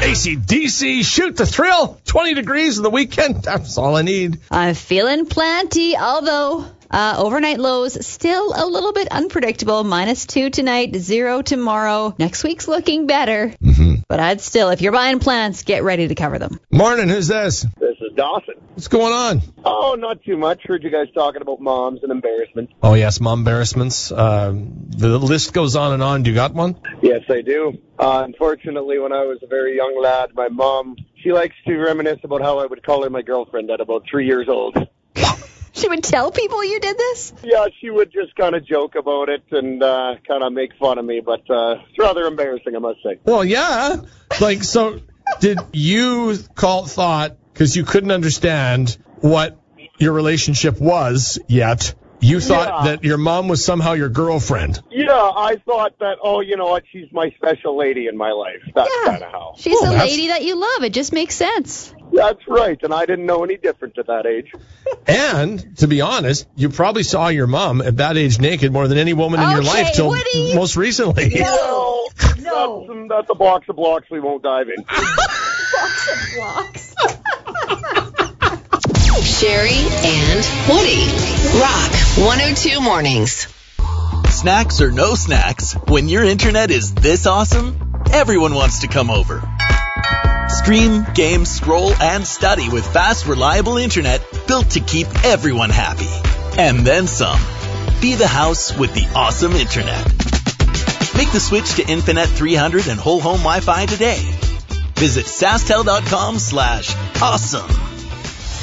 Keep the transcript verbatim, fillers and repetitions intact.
A C D C, Shoot the Thrill, twenty degrees in the weekend. That's all I need. I'm feeling plenty, although uh, overnight lows still a little bit unpredictable. Minus two tonight, zero tomorrow. Next week's looking better. Mm-hmm. But I'd still, if you're buying plants, get ready to cover them. Morning, who's this? This is Dawson. What's going on? Oh, not too much. Heard you guys talking about moms and embarrassment. Oh, yes, mom embarrassments. Um, the list goes on and on. Do you got one? Yes, I do. Uh, unfortunately, when I was a very young lad, my mom, she likes to reminisce about how I would call her my girlfriend at about three years old. She would tell people you did this? Yeah, she would just kind of joke about it and uh, kind of make fun of me, but uh, it's rather embarrassing, I must say. Well, yeah. Like, so did you call thought, because you couldn't understand what your relationship was yet, you thought Yeah. that your mom was somehow your girlfriend? Yeah, I thought that, oh, you know what, she's my special lady in my life. That's Yeah. kind of how. She's Oh, a that's- lady that you love. It just makes sense. That's right, and I didn't know any different at that age. And, to be honest, you probably saw your mom at that age naked more than any woman in your Okay, life till Woody. most recently. No, No. That's, that's a box of blocks we won't dive into. Box of blocks. Sherry and Woody. Rock one oh two Mornings. Snacks or no snacks, when your internet is this awesome, everyone wants to come over. Stream, game, scroll, and study with fast, reliable internet built to keep everyone happy. And then some. Be the house with the awesome internet. Make the switch to Infinet three hundred and whole home Wi-Fi today. Visit sastel.com slash awesome.